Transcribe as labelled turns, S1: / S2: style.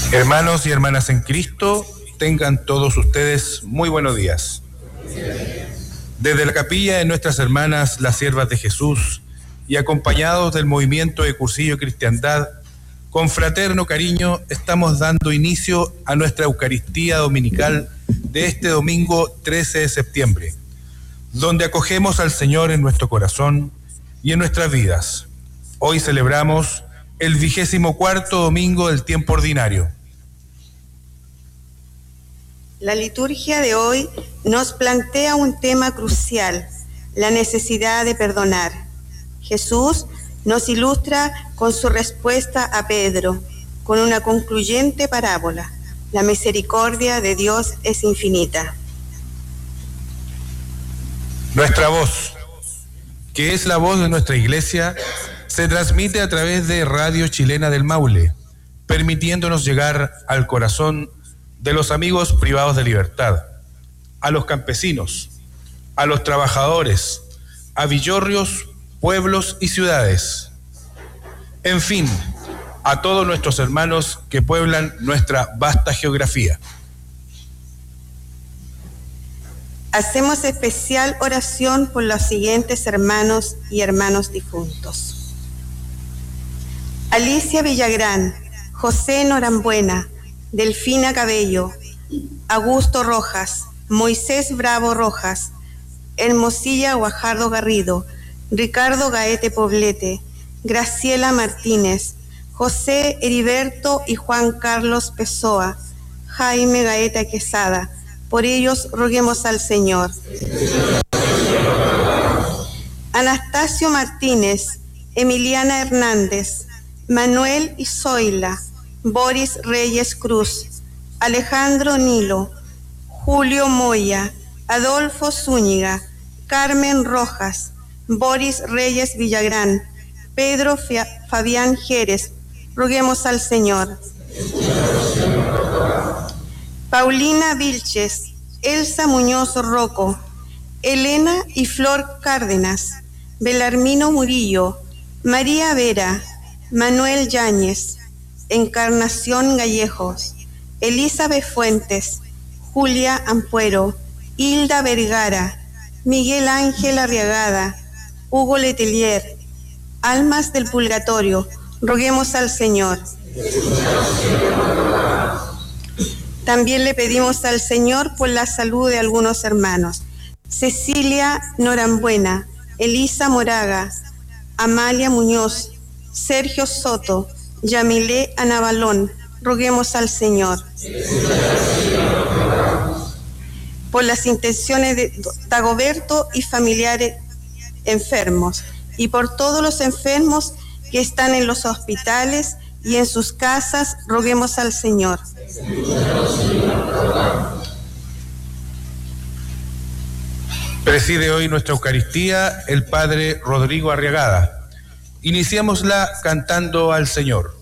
S1: Hermanos y hermanas en Cristo, tengan todos ustedes muy buenos días. Desde la capilla de nuestras hermanas, las siervas de Jesús, y acompañados del movimiento de Cursillo Cristiandad, con fraterno cariño estamos dando inicio a nuestra Eucaristía Dominical de este domingo 13 de septiembre, donde acogemos al Señor en nuestro corazón y en nuestras vidas. Hoy celebramos el 24º domingo del tiempo ordinario.
S2: La liturgia de hoy nos plantea un tema crucial, la necesidad de perdonar. Jesús nos ilustra con su respuesta a Pedro, con una concluyente parábola. La misericordia de Dios es infinita.
S1: Nuestra voz, que es la voz de nuestra iglesia, se transmite a través de Radio Chilena del Maule, permitiéndonos llegar al corazón de los amigos privados de libertad, a los campesinos, a los trabajadores, a villorrios, pueblos y ciudades. En fin, a todos nuestros hermanos que pueblan nuestra vasta geografía.
S2: Hacemos especial oración por los siguientes hermanos y hermanos difuntos: Alicia Villagrán, José Norambuena, Delfina Cabello, Augusto Rojas, Moisés Bravo Rojas, Hermosilla Guajardo Garrido, Ricardo Gaete Poblete, Graciela Martínez, José Heriberto y Juan Carlos Pessoa, Jaime Gaeta Quesada. Por ellos roguemos al Señor. Anastasio Martínez, Emiliana Hernández, Manuel y Zoila, Boris Reyes Cruz, Alejandro Nilo, Julio Moya, Adolfo Zúñiga, Carmen Rojas, Boris Reyes Villagrán, Pedro Fabián Jerez. Roguemos al Señor. Paulina Vilches, Elsa Muñoz Rocco, Elena y Flor Cárdenas, Belarmino Murillo, María Vera, Manuel Yáñez, Encarnación Gallejos, Elizabeth Fuentes, Julia Ampuero, Hilda Vergara, Miguel Ángel Arriagada, Hugo Letelier, almas del purgatorio. Roguemos al Señor. También le pedimos al Señor por la salud de algunos hermanos: Cecilia Norambuena, Elisa Moraga, Amalia Muñoz, Sergio Soto, Yamilé Anabalón. Roguemos al Señor. Por las intenciones de Dagoberto y familiares enfermos, y por todos los enfermos que están en los hospitales y en sus casas, roguemos al Señor.
S1: Preside hoy nuestra Eucaristía el Padre Rodrigo Arriagada. Iniciémosla cantando al Señor.